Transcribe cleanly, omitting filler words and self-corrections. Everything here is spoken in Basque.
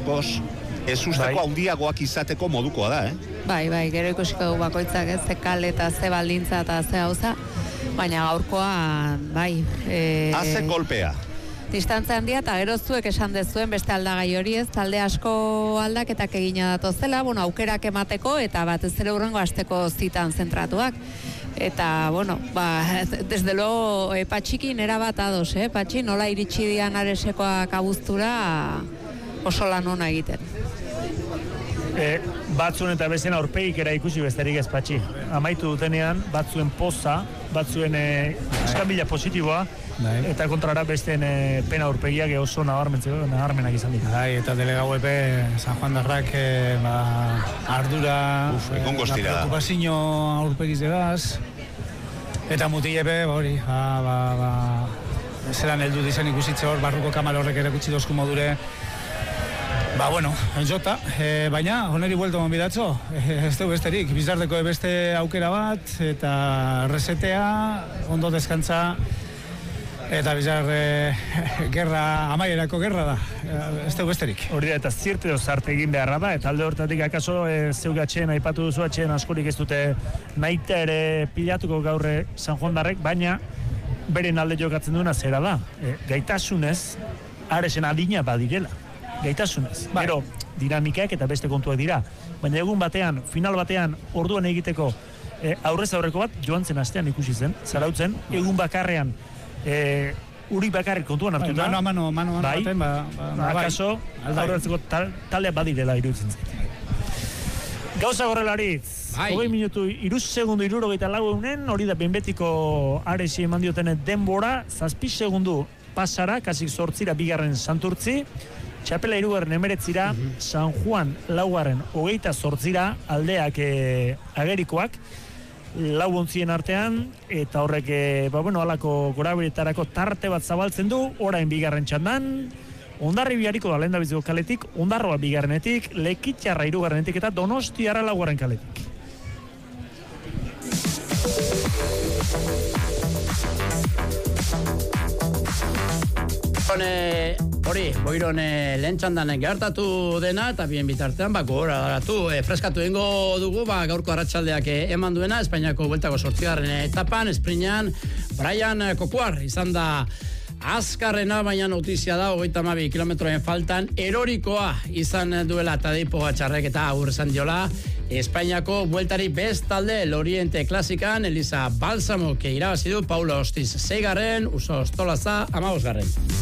askoz ez usteko handiagoak izateko modukoa da, Bai, gero ikusiko du bakoitzak ze kale eta ze baldintza eta ze gauza, baina gaurkoan, bai. Haze golpea. Distantzia handia eta gero zuek esan dezuen beste aldagai hori ez, talde asko aldaketak egina datozela, aukerak emateko eta batez ere hurrengo asteko zitan zentratuak. Eta, desde luego, Patxikin erabat ados, Patxi, nola iritsi dian Aresekoak abuztura oso lan ona egiten. Batzuen eta besten aurpegik era ikusi besterik ez, Patxi. Amaitu dutenean, batzuen poza, batzuen eskambila positiboa, eta kontrara besteen pena aurpegiak oso nabarmenak izan dira. Eta delegau epe San Juan darrak ardura preocupazio aurpegiz degaz, eta mutil epe hori zelan heldu dizan ikusitze hor, barruko kamal horrek erakutsi dozku modure. Jota, baina, honeri buelto monbidatzo, ez dugu besterik, bizardeko beste aukera bat, eta resetea, ondo deskantza, eta bizar gerra, amaierako gerra da, ez dugu besterik. Hori da, eta zirte dozarte egin beharra da, eta alde hortatik akaso zeuk atxeen, aipatu duzu atxeen askorik ez dute naita ere pilatuko gaurre San Juan darrek, baina beren alde jokatzen duena zera da, gaitasunez, Aresen adina badirela. Gaitasunez. Gero, dinamikaek eta beste kontuak dira. Baina egun batean, final batean, orduan egiteko aurrez aurreko bat, joan zen astean ikusi zen, zarautzen, egun bakarrean, uri bakarrik kontuan hartuta. Mano baten, akaso, aurretzeko taldea badirela iruditzen zen. Gauza gorrelari, 20 minutu, 3 segundu 64 hori da benbetiko Aresi eman diotene denbora, 7 segundu pasara, kasik 8 bigarren Santurtzi, Txapela 3 emeretzira, San Juan 28 aldeak agerikoak, 4 ontzien artean, eta horrek, alako goraberetarako tarte bat zabaltzen du, orain bigarren txandan, Hondarribiariko da lehendabiziko kaletik, Ondarroa bigarrenetik, Lekitxarra 3. eta Donostiarra 4. kaletik. Hori, Boiron lehen txandan gertatu dena, eta bien bitartean, freskatu egingo dugu, gaurko arratsaldeak eman duena, Espainiako bueltako 8. etapan, esprinean, Brian Kokuar izan da azkarrena, baina notizia da, 32 kilometroen faltan, erorikoa izan duela Tadej Pogačarrek eta agur esan diola, Espainiako bueltari bestalde Loriente klasikan, Elisa Balsamo, irabazi du, Paulo Ostiz 6. Uso Ostolaza 15.